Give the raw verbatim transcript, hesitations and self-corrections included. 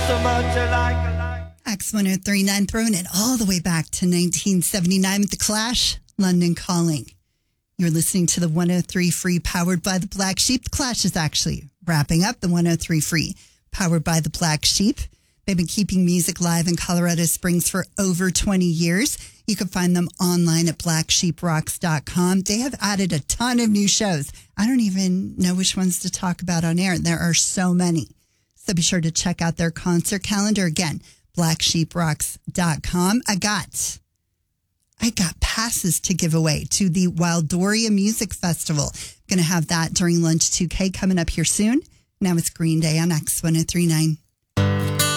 so much alike, alike. X one oh three point nine throwing it all the way back to nineteen seventy-nine with The Clash, London Calling. You're listening to the one oh three Free, powered by the Black Sheep. The Clash is actually wrapping up the one oh three Free, powered by the Black Sheep. They've been keeping music live in Colorado Springs for over twenty years. You can find them online at black sheep rocks dot com. They have added a ton of new shows. I don't even know which ones to talk about on air. There are so many. So be sure to check out their concert calendar. Again, black sheep rocks dot com. I got, I got passes to give away to the Wildoria Music Festival. Going to have that during Lunch two K coming up here soon. Now it's Green Day on X one oh three point nine.